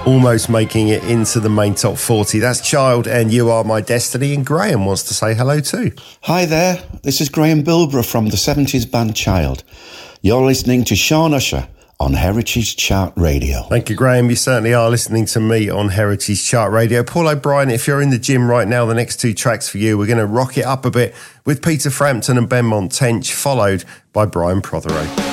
almost making it into the main top 40. That's Child and You Are My Destiny, and Graham wants to say hello too. Hi there, this is Graham Bilborough from the 70s band Child. You're listening to Sean Usher on Heritage Chart Radio. Thank you, Graham. You certainly are listening to me on Heritage Chart Radio. Paul O'Brien, if you're in the gym right now, the next two tracks for you, we're going to rock it up a bit with Peter Frampton and Benmont Tench, followed by Brian Prothero.